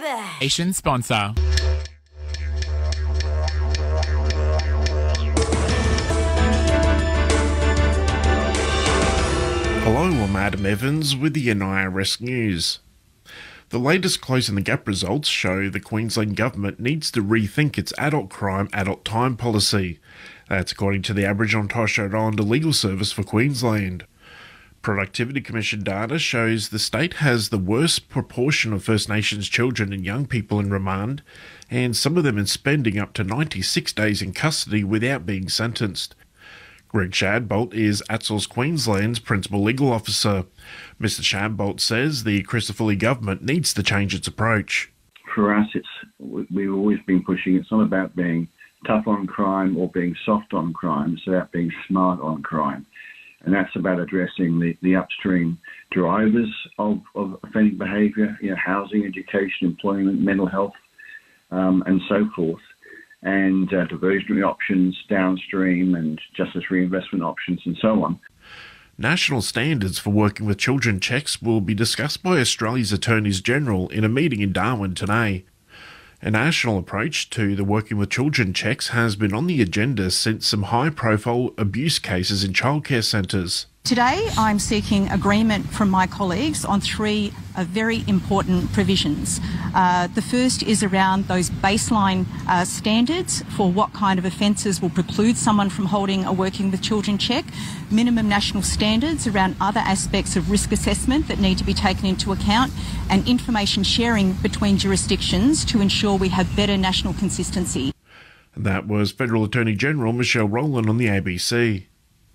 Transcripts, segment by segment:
Asian sponsor. Hello, I'm Adam Evans with the NIRS News. The latest Closing the Gap results show the Queensland Government needs to rethink its adult crime, adult time policy. That's according to the Aboriginal and Torres Strait Islander Legal Service for Queensland. Productivity Commission data shows the state has the worst proportion of First Nations children and young people in remand, and some of them in spending up to 96 days in custody without being sentenced. Greg Shadbolt is ATSIL's Queensland's Principal Legal Officer. Mr Shadbolt says the Crisafulli government needs to change its approach. For us, we've always been pushing, it's not about being tough on crime or being soft on crime, it's about being smart on crime. And that's about addressing the upstream drivers of offending behaviour, housing, education, employment, mental health, and so forth. And diversionary options downstream and justice reinvestment options and so on. National standards for working with children checks will be discussed by Australia's Attorneys General in a meeting in Darwin today. A national approach to the working with children checks has been on the agenda since some high-profile abuse cases in childcare centres. Today I'm seeking agreement from my colleagues on three very important provisions. The first is around those baseline standards for what kind of offences will preclude someone from holding a working with children check, minimum national standards around other aspects of risk assessment that need to be taken into account, and information sharing between jurisdictions to ensure we have better national consistency. That was Federal Attorney General Michelle Rowland on the ABC.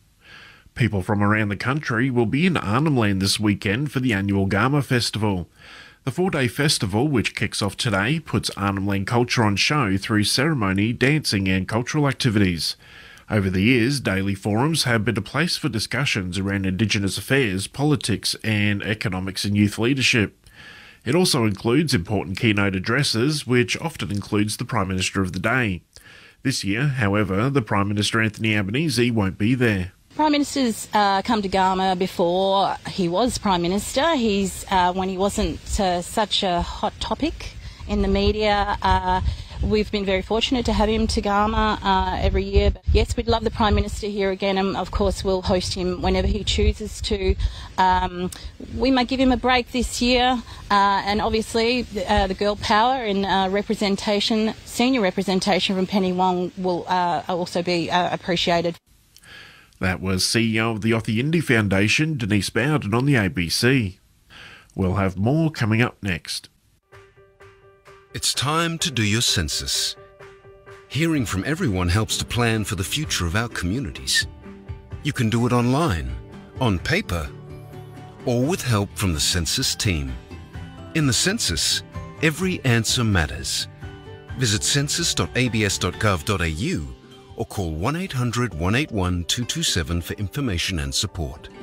People from around the country will be in Arnhem Land this weekend for the annual Garma Festival. The 4-day festival, which kicks off today, puts Arnhem Land culture on show through ceremony, dancing and cultural activities. Over the years, daily forums have been a place for discussions around Indigenous affairs, politics and economics and youth leadership. It also includes important keynote addresses, which often includes the Prime Minister of the day. This year, however, the Prime Minister Anthony Albanese won't be there. Prime Minister's come to Garma before he was Prime Minister. He's when he wasn't such a hot topic in the media. We've been very fortunate to have him to Garma every year. But yes, we'd love the Prime Minister here again, and of course we'll host him whenever he chooses to. We might give him a break this year, and obviously the girl power and representation, senior representation from Penny Wong will also be appreciated. That was CEO of the Othy Indy Foundation, Denise Bowden, on the ABC. We'll have more coming up next. It's time to do your census. Hearing from everyone helps to plan for the future of our communities. You can do it online, on paper, or with help from the census team. In the census, every answer matters. Visit census.abs.gov.au or call 1-800-181-227 for information and support.